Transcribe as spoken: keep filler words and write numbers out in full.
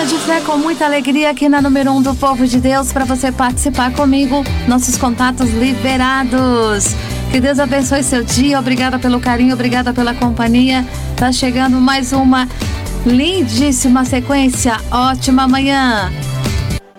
de Fé com muita alegria aqui na número um do Povo de Deus para você participar comigo. Nossos contatos liberados. Que Deus abençoe seu dia. Obrigada pelo carinho, obrigada pela companhia. Tá chegando mais uma lindíssima sequência. Ótima manhã.